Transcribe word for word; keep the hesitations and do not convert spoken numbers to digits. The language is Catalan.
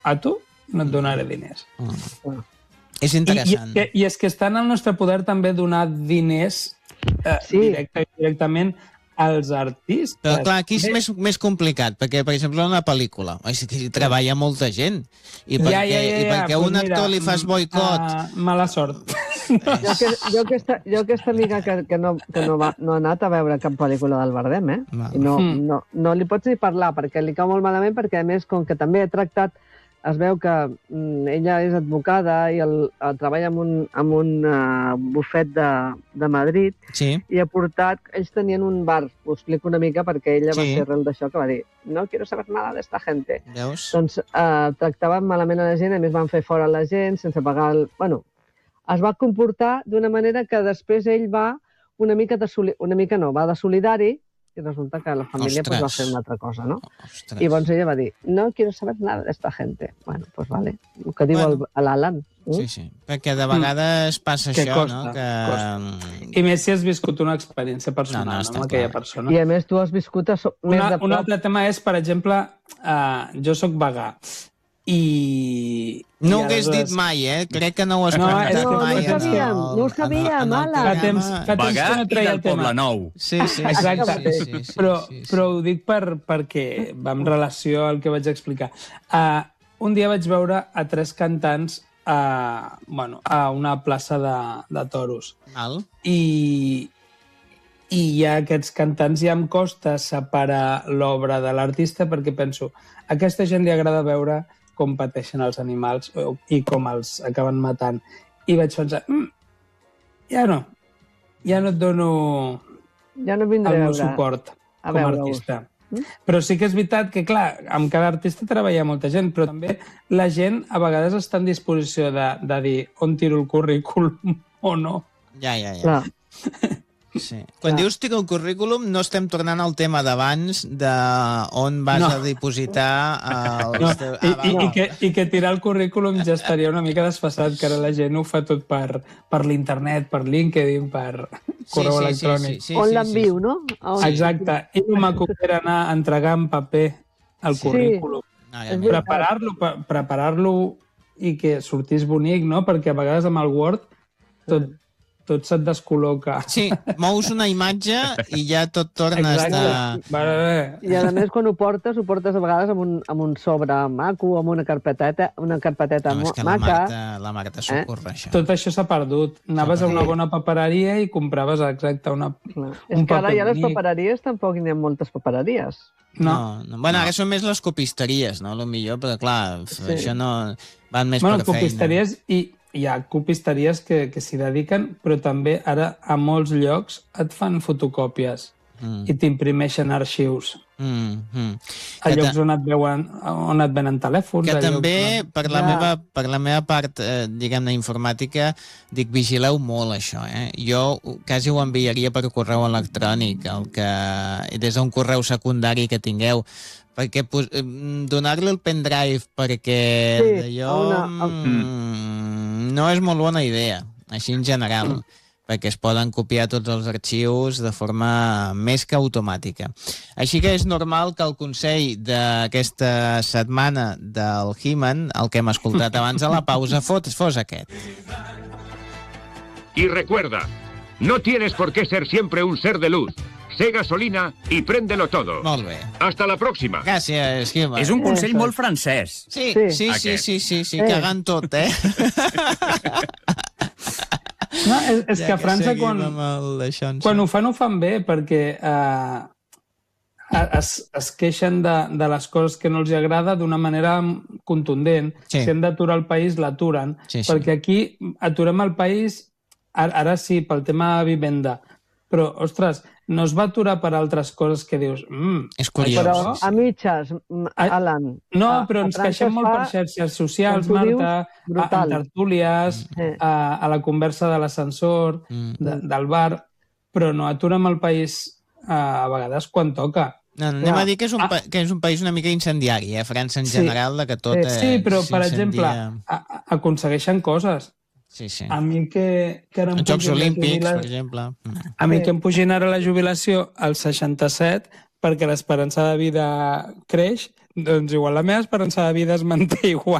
a tu no et donaré diners. Mm. És interessant. I, i, I és que està en el nostre poder també donar diners eh, sí. directe, directament als artistes. Però clar, aquí és més, més complicat, perquè, per exemple, una pel·lícula, hi treballa molta gent, i perquè, ja, ja, ja, ja. i perquè a un pues actor mira, li fas boicot... Uh, mala sort. Jo, que, jo, aquesta, jo aquesta amiga que, que, no, que no, va, no ha anat a veure cap pel·lícula del Bardem, eh? No. I no, Mm. no, no li pots ni parlar, perquè li cau molt malament, perquè a més, com que també he tractat, es veu que mm, ella és advocada i el, el treballa en un, en un uh, bufet de, de Madrid, Sí. i ha portat... Ells tenien un bar, ho explico una mica, perquè ella va Sí. ser arrel d'això, que va dir no quiero saber nada d'esta gente. Veus? Doncs eh, tractaven malament a la gent, a més van fer fora la gent sense pagar el... Bueno, es va comportar d'una manera que després ell va una mica de... Soli... Una mica no, va de solidari, i resulta que la família pues, va fer una altra cosa, no? Ostres. I llavors ella va dir, no quiero saber nada d'esta gente. Bueno, pues vale, el que diu Bueno. el- l'Alan. Mm? Sí, sí, perquè de vegades passa Que això, costa, no? Que... costa. I més si has viscut una experiència personal No, no, no, està amb aquella clar. persona. I a més tu has viscut a so... més Una, de prop. un altre tema és, per exemple, uh, jo sóc vegà i... No ho i hagués aleshores- dit mai, eh? Crec que no ho has No, comentat és que- mai. no ho sabíem, en el- no ho sabíem, en el- en el Alan. Fa programa. temps, fa temps Bagà que no i treia del el tema. Poble Nou. Sí, sí, Exacte. sí, sí, sí, sí, però, sí, sí. però ho dic per, perquè va en relació al que vaig explicar. Uh, un dia vaig veure a tres cantants a, bueno, a una plaça de, de toros. Val. I, i ja aquests cantants ja em costa separar l'obra de l'artista perquè penso, a aquesta gent li agrada veure com pateixen els animals i com els acaben matant. I vaig pensar, mm, ja no, ja no et dono Ja no vindré el a meu veure. suport a com a veure-us. artista. Però sí que és veritat que, clar, amb cada artista treballa molta gent, però també la gent a vegades està en disposició de, de dir on tiro el currículum o no. Ja, ja, ja. Clar. Sí. Quan Clar. dius tiro el currículum, no estem tornant al tema d'abans de on vas No. a dipositar els... No, teus- i, Ah, i, va. i, que, I que tirar el currículum ja estaria una mica desfassat, que ara la gent ho fa tot per, per l'internet, per LinkedIn, per correu sí, electrònic. Sí, sí, On sí, l'envio, no? A on- Exacte. I el maco que era anar a entregar en paper el Sí. currículum. No, ja És m'he- veritat. Preparar-lo pre preparar-lo i que sortís bonic, no? Perquè a vegades amb el Word tot, tot se't descol·loca. Sí, mous una imatge i ja tot torna a Exacte. estar... Vale, bé. I a més, quan ho portes, ho portes a vegades amb un, amb un sobre maco, amb una carpeteta, una carpeteta No, és que la maca. Marta, la Marta s'ho corre, això. Tot això s'ha perdut. Anaves a una bona papereria i compraves exacte una... Clar. un És que ara paper ja les bonic. papereries tampoc n'hi ha moltes papereries. No. No, no. Bueno, ara són més les copisteries, no? Lo millor, però clar, sí. això no... Van més Bueno, per feina. copisteries i hi ha copisteries que, que s'hi dediquen, però també ara a molts llocs et fan fotocòpies Mm. i t'imprimeixen arxius. Mm, mm. A Que llocs ta- on et, veuen, on et venen telèfons. Que a llocs també, on- per la, Ja. meva, per la meva part, eh, diguem-ne, informàtica, dic, vigileu molt això, eh? Jo quasi ho enviaria per correu electrònic, el que, des d'un correu secundari que tingueu, perquè pos- eh, donar-li el pendrive perquè Sí, d'allò a una- a- mm, no és molt bona idea, així en general. perquè es poden copiar tots els arxius de forma més que automàtica. Així que és normal que el consell d'aquesta setmana del He-Man, el que hem escoltat abans a la pausa, fos, fos aquest. Y recuerda, no tienes por qué ser siempre un ser de luz. Sé gasolina y préndelo todo. Molt bé. Hasta la próxima. Gràcies, He-Man. És un consell molt francès. Sí, Sí. sí, sí, sí, sí, sí, Eh. cagant tot, eh? No, és, és Ja que a França, seguim quan, amb el d'això, en quan ho fan, ho fan bé, perquè eh, es, es queixen de, de les coses que no els agrada d'una manera contundent. Sí. Si han d'aturar el país, l'aturen. Sí, sí. Perquè aquí aturem el país, ara, ara sí, pel tema vivenda, però, ostres, no es va aturar per altres coses que dius... Mm, És curiós. Però sí, sí. a mitges, m- Ai, Alan. no, a- però a ens França queixem es molt fa- per xarxes socials, com tu dius, Marta, a, brutal. en tertúlies, Eh. a, a la conversa de l'ascensor, Mm. de, del bar, però no aturem el país a, a vegades quan toca. No, anem Ja. a dir que és, un Ah. pa que és un país una mica incendiari, eh? França en Sí. general, de que tot... Sí. Eh, Sí, però, per s'incendia. exemple, a, a, aconsegueixen coses. Sí, sí. A mi que, que ara em Els Jocs pugin la Olímpics, jubila- per exemple. Mm. A mi Sí. que em pugin ara la jubilació als seixanta-set perquè l'esperança de vida creix, Doncs igual la meva esperança de vida es manté igual.